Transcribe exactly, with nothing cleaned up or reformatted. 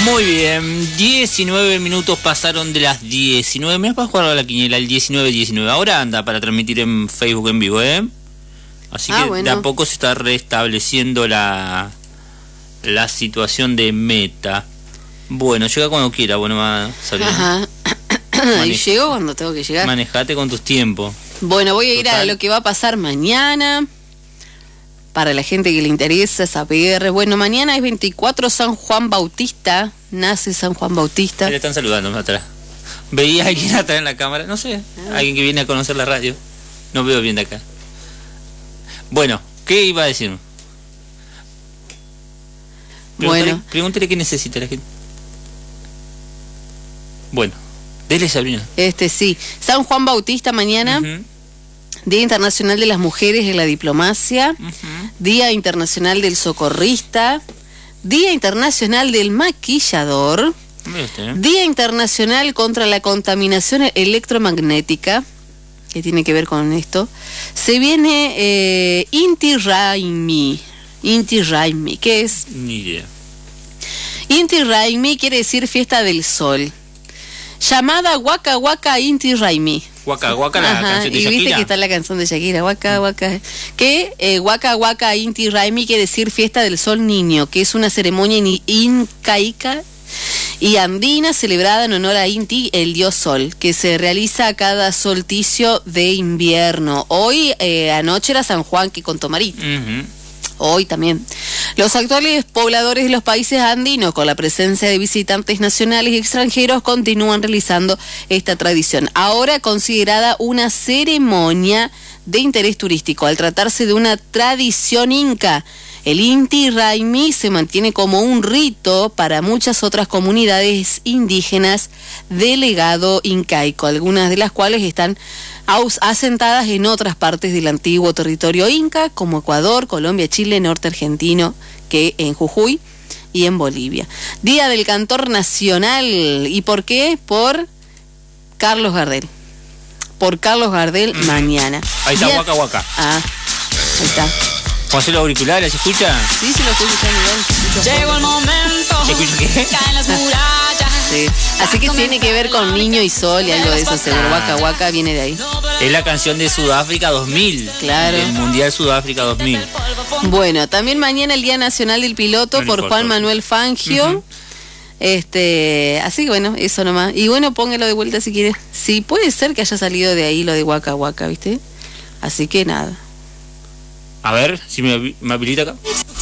Muy bien, diecinueve minutos pasaron de las diecinueve. Me vas a jugar a la quiniela, el diecinueve diecinueve. Ahora anda para transmitir en Facebook en vivo, ¿eh? Así ah, que bueno. De a poco se está restableciendo la, la situación de meta. Bueno, llega cuando quiera, bueno, va a salir. Ajá. Y llego cuando tengo que llegar. Manejate con tus tiempos. Bueno, voy a ir Total. a lo que va a pasar mañana. Para la gente que le interesa saber. Bueno, mañana es veinticuatro San Juan Bautista. Nace San Juan Bautista. Ahí le están saludando atrás. Veía a alguien atrás en la cámara. No sé, ah. alguien que viene a conocer la radio. No veo bien de acá. Bueno, ¿qué iba a decir? Pregúntale, bueno. Pregúntale qué necesita la gente. Bueno, dele, Sabrina. Este sí. San Juan Bautista mañana. Uh-huh. Día Internacional de las Mujeres en la Diplomacia, uh-huh. Día Internacional del Socorrista, Día Internacional del Maquillador, ¿eh? Día Internacional contra la Contaminación Electromagnética, que tiene que ver con esto. Se viene eh, Inti Raymi. Inti Raymi, ¿qué es? Ni idea. Inti Raymi quiere decir fiesta del sol. Llamada Waka Waka Inti Raymi. Waka Waka, la Ajá, canción de y Shakira. Viste que está la canción de Shakira, Waka Waka. Que eh, Waka Waka Inti Raymi quiere decir fiesta del sol niño, que es una ceremonia incaica y andina celebrada en honor a Inti, el dios sol, que se realiza cada solsticio de invierno. Hoy, eh, anoche era San Juan, que contó Marí. Uh-huh. Hoy también. Los actuales pobladores de los países andinos, con la presencia de visitantes nacionales y extranjeros, continúan realizando esta tradición, ahora considerada una ceremonia de interés turístico. Al tratarse de una tradición inca, el Inti Raymi se mantiene como un rito para muchas otras comunidades indígenas de legado incaico, algunas de las cuales están asentadas en otras partes del antiguo territorio inca, como Ecuador, Colombia, Chile, norte argentino, que en Jujuy y en Bolivia. Día del Cantor Nacional. ¿Y por qué? Por Carlos Gardel. Por Carlos Gardel mm. mañana. Ahí está, Día... Waka Waka. Ah, ahí está. ¿Puedo hacer los auriculares? ¿Se escucha? Sí, sí lo estoy escuchando. Llegó el momento. ¿Se escucha qué? Caen las murallas. Sí. Así que tiene que ver con Niño y Sol y algo de eso, seguro. Waka Waka viene de ahí. Es la canción de Sudáfrica dos mil. Claro. El Mundial Sudáfrica dos mil. Bueno, también mañana el Día Nacional del Piloto no por importa. Juan Manuel Fangio. Uh-huh. Este, así que bueno, eso nomás. Y bueno, póngalo de vuelta si quiere. Sí, puede ser que haya salido de ahí lo de Waka Waka, ¿viste? Así que nada. A ver, si me, me habilita acá.